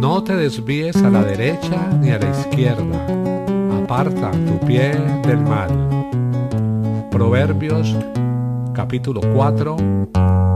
No te desvíes a la derecha ni a la izquierda. Aparta tu pie del mal. Proverbios capítulo 4